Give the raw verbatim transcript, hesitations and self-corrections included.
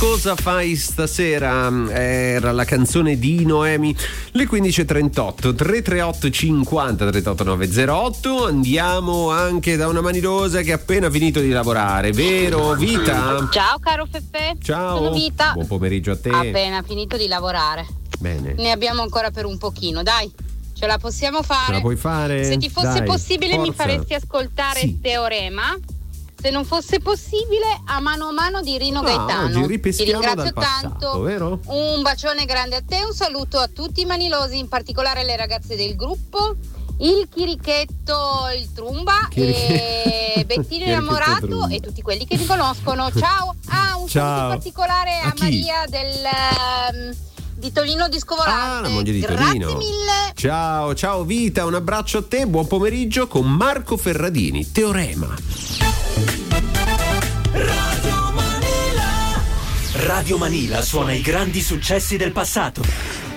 Cosa fai stasera? Era la canzone di Noemi. Le quindici e trentotto, tre tre otto cinquanta trentotto nove zero otto. Andiamo anche da una manirosa che ha appena finito di lavorare, vero Vita? Ciao caro Feppe. Ciao. Sono Vita. Buon pomeriggio a te. Appena finito di lavorare. Bene. Ne abbiamo ancora per un pochino, dai. Ce la possiamo fare. Ce la puoi fare? Se ti fosse Dai, possibile forza. mi faresti ascoltare Sì. Teorema. Se non fosse possibile, A mano a mano di Rino Ah, Gaetano. oggi Ti ripeschiamo ringrazio dal passato, tanto. vero? Un bacione grande a te, un saluto a tutti i manilosi, in particolare le ragazze del gruppo, il Chirichetto, il Trumba Chiri- e Bettino Chirichetto innamorato Trumba. e tutti quelli che mi conoscono. Ciao. Ah, un Ciao. saluto in particolare a, A chi? Maria del ehm, di Tonino di Scovolante. Ah, la moglie di Grazie Tonino. mille. Ciao, ciao Vita, un abbraccio a te, buon pomeriggio con Marco Ferradini, Teorema. Radio Manila suona i grandi successi del passato.